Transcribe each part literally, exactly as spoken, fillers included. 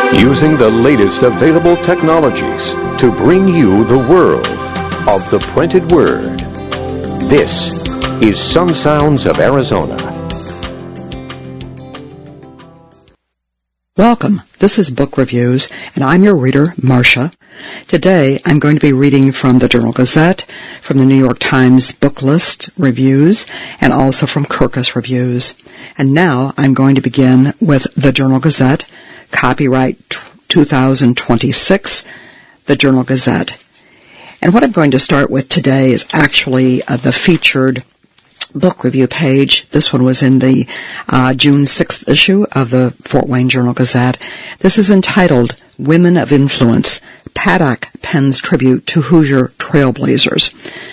Using the latest available technologies to bring you the world of the printed word. This is Some Sounds of Arizona. Welcome. This is Book Reviews, and I'm your reader, Marcia. Today, I'm going to be reading from the Journal-Gazette, from the New York Times Book List Reviews, and also from Kirkus Reviews. And now, I'm going to begin with the Journal-Gazette, copyright two thousand twenty-six, the Journal-Gazette. And what I'm going to start with today is actually uh, the featured book review page. This one was in the uh, June sixth issue of the Fort Wayne Journal-Gazette. This is entitled Women of Influence, Paddock Pens Tribute to Hoosier Trailblazers.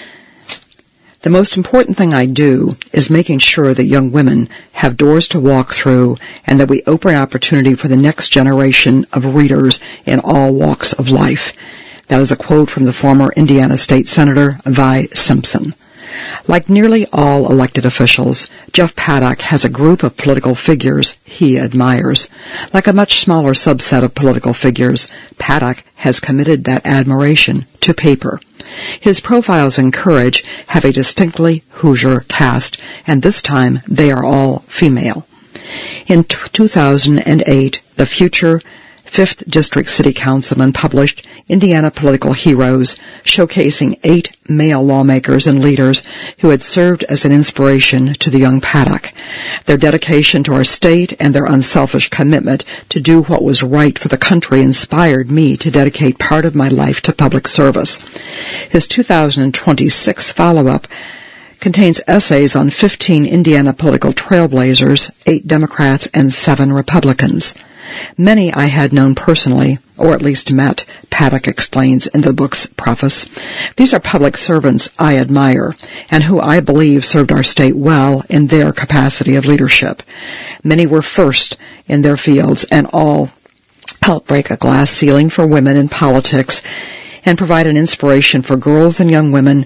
The most important thing I do is making sure that young women have doors to walk through and that we open opportunity for the next generation of readers in all walks of life. That is a quote from the former Indiana State Senator Vi Simpson. Like nearly all elected officials, Jeff Paddock has a group of political figures he admires. Like a much smaller subset of political figures, Paddock has committed that admiration to paper. His profiles in Courage have a distinctly Hoosier cast, and this time they are all female. In two thousand eight, the future fifth District City Councilman published Indiana Political Heroes, showcasing eight male lawmakers and leaders who had served as an inspiration to the young Paddock. Their dedication to our state and their unselfish commitment to do what was right for the country inspired me to dedicate part of my life to public service. His two thousand twenty-six follow-up contains essays on fifteen Indiana political trailblazers, eight Democrats, and seven Republicans. Many I had known personally, or at least met, Paddock explains in the book's preface. These are public servants I admire, and who I believe served our state well in their capacity of leadership. Many were first in their fields, and all helped break a glass ceiling for women in politics and provide an inspiration for girls and young women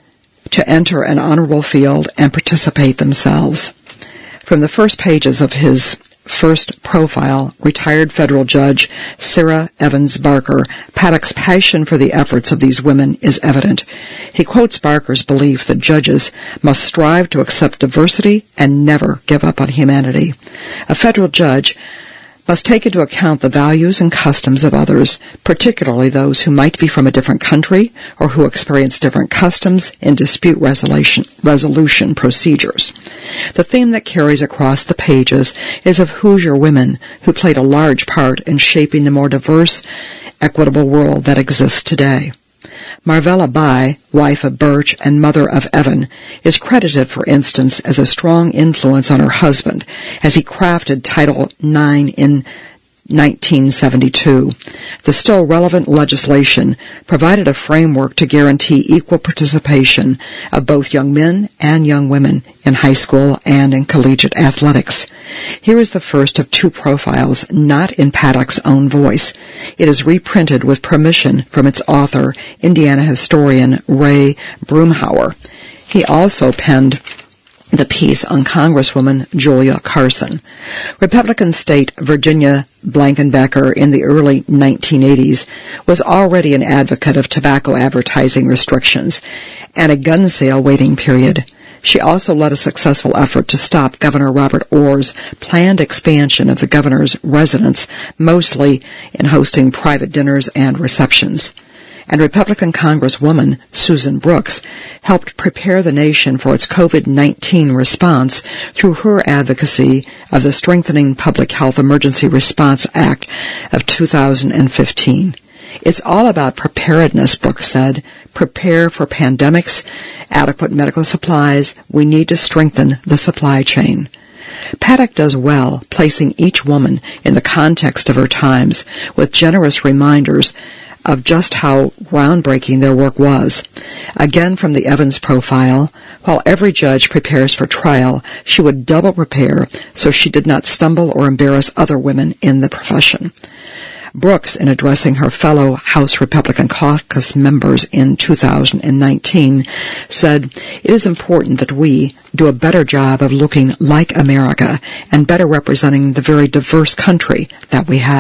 to enter an honorable field and participate themselves. From the first pages of his first profile, retired federal judge Sarah Evans Barker, Paddock's passion for the efforts of these women is evident. He quotes Barker's belief that judges must strive to accept diversity and never give up on humanity. A federal judge must take into account the values and customs of others, particularly those who might be from a different country or who experience different customs in dispute resolution, resolution procedures. The theme that carries across the pages is of Hoosier women who played a large part in shaping the more diverse, equitable world that exists today. Marvella Bai, wife of Birch and mother of Evan, is credited, for instance, as a strong influence on her husband as he crafted Title nine in nineteen seventy-two. The still relevant legislation provided a framework to guarantee equal participation of both young men and young women in high school and in collegiate athletics. Here is the first of two profiles, not in Paddock's own voice. It is reprinted with permission from its author, Indiana historian Ray Broomhauer. He also penned the piece on Congresswoman Julia Carson. Republican state Virginia Blankenbecker in the early nineteen eighties was already an advocate of tobacco advertising restrictions and a gun sale waiting period. She also led a successful effort to stop Governor Robert Orr's planned expansion of the governor's residence, mostly in hosting private dinners and receptions. And Republican Congresswoman Susan Brooks helped prepare the nation for its COVID nineteen response through her advocacy of the Strengthening Public Health Emergency Response Act of two thousand fifteen. It's all about preparedness, Brooks said. Prepare for pandemics, adequate medical supplies. We need to strengthen the supply chain. Paddock does well, placing each woman in the context of her times with generous reminders of just how groundbreaking their work was. Again, from the Evans profile, while every judge prepares for trial, she would double prepare so she did not stumble or embarrass other women in the profession. Brooks, in addressing her fellow House Republican caucus members in two thousand nineteen, said, "It is important that we do a better job of looking like America and better representing the very diverse country that we have."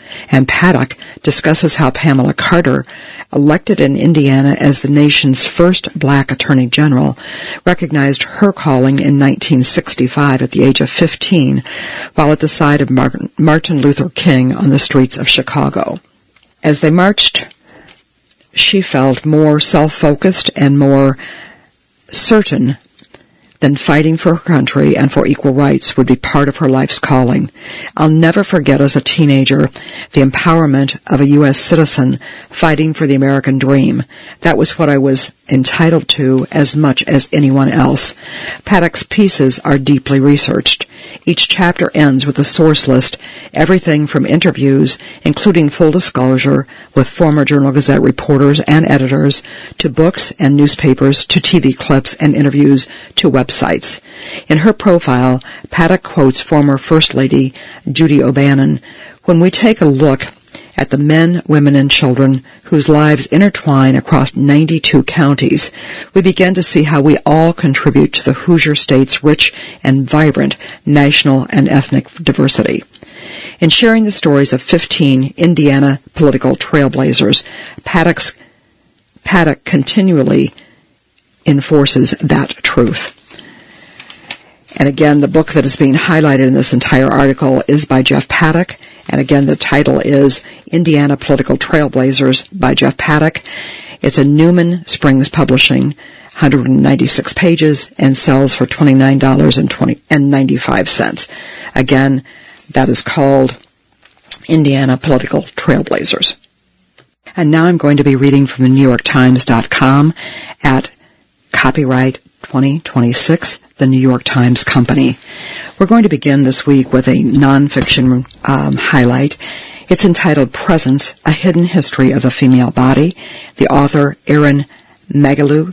and Paddock discusses how Pamela Carter, elected in Indiana as the nation's first black attorney general, recognized her calling in nineteen sixty-five at the age of fifteen while at the side of Martin Luther King on the streets of Chicago. As they marched, she felt more self-focused and more certain then fighting for her country and for equal rights would be part of her life's calling. I'll never forget as a teenager the empowerment of a U S citizen fighting for the American dream. That was what I was entitled to as much as anyone else. Paddock's pieces are deeply researched. Each chapter ends with a source list, everything from interviews, including full disclosure with former Journal-Gazette reporters and editors, to books and newspapers, to T V clips and interviews, to websites. In her profile, Paddock quotes former First Lady Judy O'Bannon. When we take a look at the men, women, and children whose lives intertwine across ninety-two counties, we begin to see how we all contribute to the Hoosier State's rich and vibrant national and ethnic diversity. In sharing the stories of fifteen Indiana political trailblazers, Paddock's, Paddock continually enforces that truth. And again, the book that is being highlighted in this entire article is by Jeff Paddock. And again, the title is Indiana Political Trailblazers by Jeff Paddock. It's a Newman Springs Publishing, one hundred ninety-six pages, and sells for twenty-nine dollars and ninety-five cents. Again, that is called Indiana Political Trailblazers. And now I'm going to be reading from the New York Times dot com at copyright twenty twenty-six, the New York Times Company. We're going to begin this week with a nonfiction um, highlight. It's entitled Presence, A Hidden History of the Female Body. The author, Erin Magalou.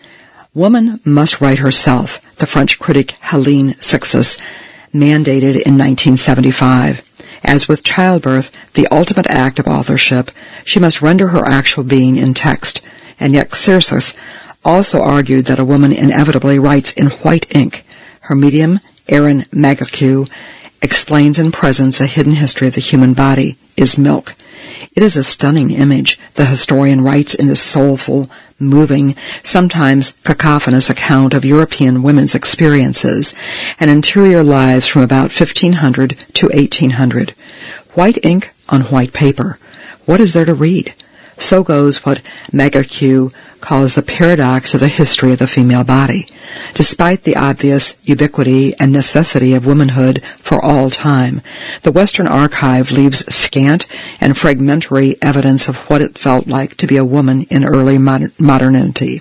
Woman Must Write Herself, the French critic Helene Cixous mandated in nineteen seventy-five. As with childbirth, the ultimate act of authorship, she must render her actual being in text. And yet Cixous also argued that a woman inevitably writes in white ink. Her medium, Erin Magalou, explains in Presence, A Hidden History of the Human Body, is milk. It is a stunning image, the historian writes in this soulful, moving, sometimes cacophonous account of European women's experiences and interior lives from about fifteen hundred to eighteen hundred. White ink on white paper. What is there to read? So goes what Magalou calls the paradox of the history of the female body. Despite the obvious ubiquity and necessity of womanhood for all time, the Western archive leaves scant and fragmentary evidence of what it felt like to be a woman in early modern- modernity.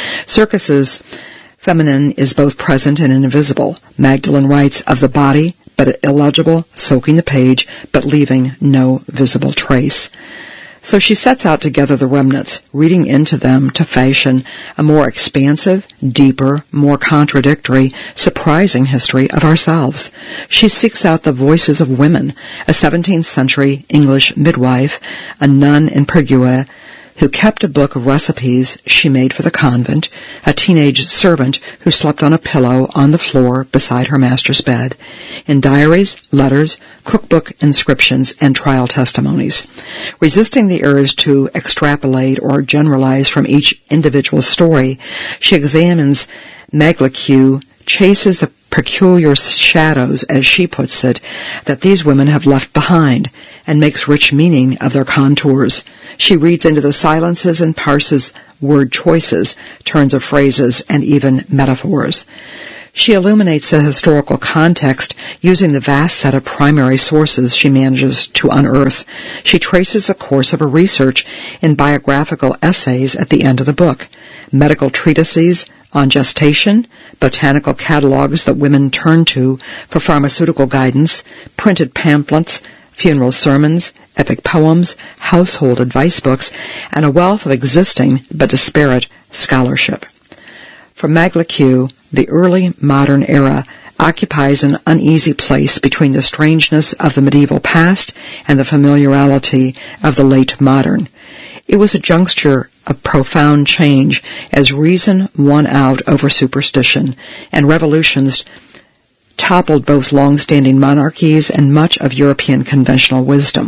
Cixous's feminine is both present and invisible. Magdalene writes of the body, but illegible, soaking the page, but leaving no visible trace. So she sets out to gather the remnants, reading into them to fashion a more expansive, deeper, more contradictory, surprising history of ourselves. She seeks out the voices of women, a seventeenth century English midwife, a nun in Perigueux, who kept a book of recipes she made for the convent, a teenage servant who slept on a pillow on the floor beside her master's bed, in diaries, letters, cookbook inscriptions, and trial testimonies. Resisting the urge to extrapolate or generalize from each individual story, she examines Magalou, chases the peculiar shadows, as she puts it, that these women have left behind, and makes rich meaning of their contours. She reads into the silences and parses word choices, turns of phrases, and even metaphors. She illuminates the historical context using the vast set of primary sources she manages to unearth. She traces the course of her research in biographical essays at the end of the book, medical treatises on gestation, botanical catalogs that women turn to for pharmaceutical guidance, printed pamphlets, funeral sermons, epic poems, household advice books, and a wealth of existing but disparate scholarship. For Magalou, the early modern era occupies an uneasy place between the strangeness of the medieval past and the familiarity of the late modern. It was a juncture of profound change as reason won out over superstition, and revolutions toppled both long-standing monarchies and much of European conventional wisdom.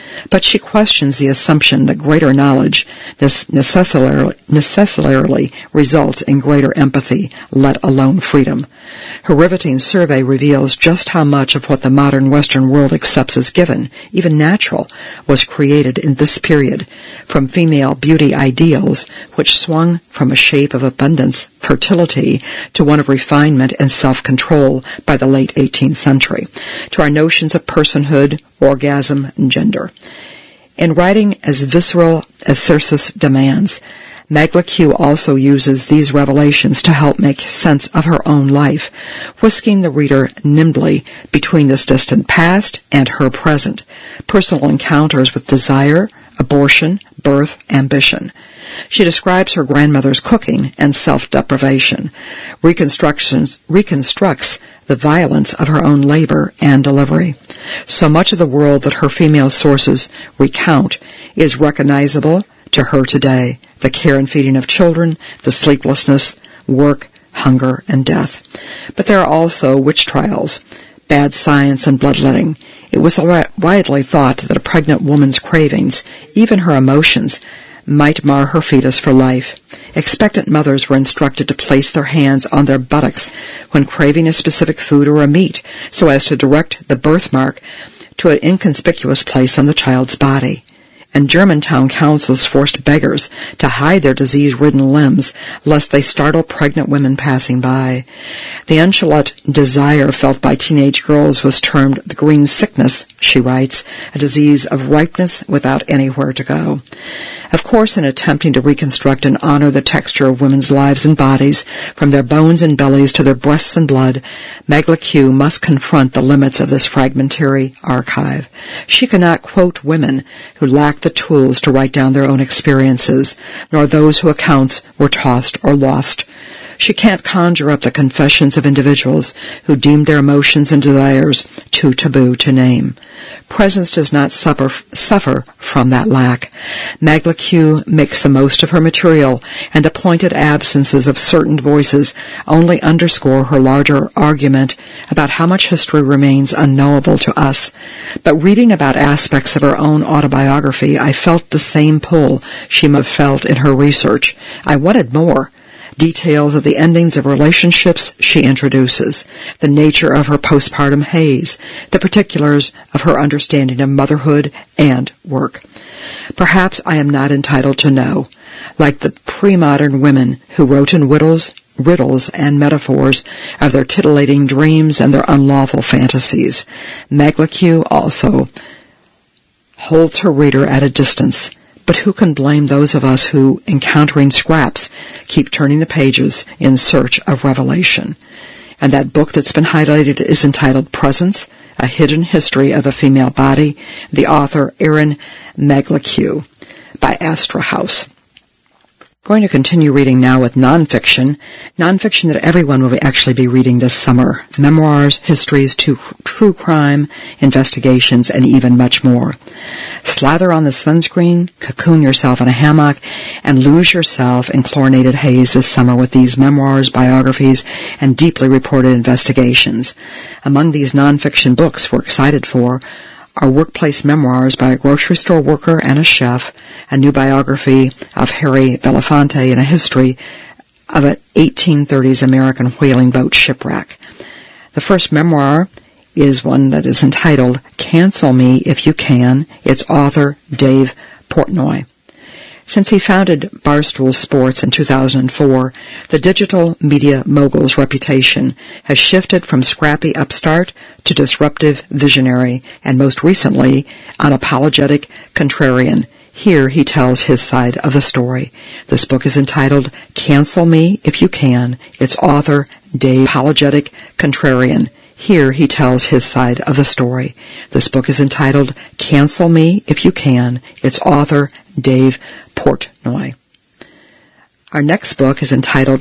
but she questions the assumption that greater knowledge necessarily, necessarily results in greater empathy, let alone freedom. Her riveting survey reveals just how much of what the modern Western world accepts as given, even natural, was created in this period, from female beauty ideals, which swung from a shape of abundance, fertility, to one of refinement and self-control by the late eighteenth century, to our notions of personhood, orgasm, and gender. In writing as visceral as Circe demands, Magla Q also uses these revelations to help make sense of her own life, whisking the reader nimbly between this distant past and her present, personal encounters with desire, abortion, birth, ambition. She describes her grandmother's cooking and self-deprivation, reconstructions, reconstructs the violence of her own labor and delivery. So much of the world that her female sources recount is recognizable to her today: the care and feeding of children, the sleeplessness, work, hunger, and death. But there are also witch trials, bad science, and bloodletting. It was widely thought that a pregnant woman's cravings, even her emotions, might mar her fetus for life. Expectant mothers were instructed to place their hands on their buttocks when craving a specific food or a meat, so as to direct the birthmark to an inconspicuous place on the child's body. And Germantown councils forced beggars to hide their disease-ridden limbs, lest they startle pregnant women passing by. The unchecked desire felt by teenage girls was termed the green sickness, she writes, a disease of ripeness without anywhere to go. Of course, in attempting to reconstruct and honor the texture of women's lives and bodies, from their bones and bellies to their breasts and blood, Magla Q must confront the limits of this fragmentary archive. She cannot quote women who lack the tools to write down their own experiences, nor those whose accounts were tossed or lost. She can't conjure up the confessions of individuals who deemed their emotions and desires too taboo to name. Presence does not suffer, suffer from that lack. Magla Q makes the most of her material, and the pointed absences of certain voices only underscore her larger argument about how much history remains unknowable to us. But reading about aspects of her own autobiography, I felt the same pull she must have felt in her research. I wanted more. Details of the endings of relationships she introduces, the nature of her postpartum haze, the particulars of her understanding of motherhood and work. Perhaps I am not entitled to know, like the pre-modern women who wrote in riddles, riddles and metaphors of their titillating dreams and their unlawful fantasies. Magla Q also holds her reader at a distance. But who can blame those of us who, encountering scraps, keep turning the pages in search of revelation? And that book that's been highlighted is entitled Presence, A Hidden History of the Female Body, the author Erin Magla Q, by Astra House. Going to continue reading now with nonfiction, nonfiction that everyone will actually be reading this summer, memoirs, histories, to true crime, investigations, and even much more. Slather on the sunscreen, cocoon yourself in a hammock, and lose yourself in chlorinated haze this summer with these memoirs, biographies, and deeply reported investigations. Among these nonfiction books we're excited for are workplace memoirs by a grocery store worker and a chef, a new biography of Harry Belafonte, and a history of an eighteen thirties American whaling boat shipwreck. The first memoir is one that is entitled Cancel Me If You Can. Its author, Dave Portnoy. Since he founded Barstool Sports in two thousand four, the digital media mogul's reputation has shifted from scrappy upstart to disruptive visionary, and most recently, unapologetic contrarian. Here he tells his side of the story. This book is entitled Cancel Me If You Can. Its author, Dave Apologetic Contrarian. Here he tells his side of the story. This book is entitled Cancel Me If You Can. Its author, Dave Portnoy. Our next book is entitled